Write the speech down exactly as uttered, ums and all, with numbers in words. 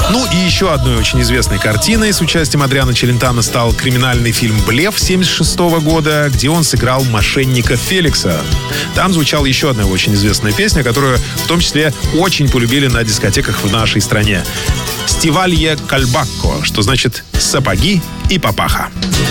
Ну и еще одной очень известной картиной с участием Адриано Челентано стал криминальный фильм «Блеф» семьдесят шестого года, где он сыграл мошенника Феликса. Там звучала еще одна очень известная песня, которую в том числе очень полюбили на дискотеках в нашей стране. «Стивалье Кальбакко», что значит «сапоги и папаха».